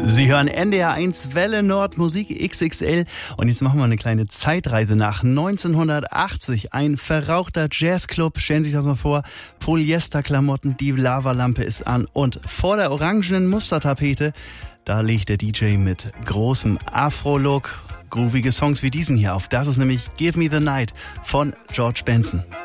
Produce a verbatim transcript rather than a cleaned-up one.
Sie hören N D R eins Welle Nord Musik X X L und jetzt machen wir eine kleine Zeitreise nach neunzehnhundertachtzig. Ein verrauchter Jazzclub, stellen Sie sich das mal vor, Polyesterklamotten, die Lavalampe ist an und vor der orangenen Mustertapete, da legt der D J mit großem Afro-Look groovige Songs wie diesen hier auf. Das ist nämlich Give Me the Night von George Benson.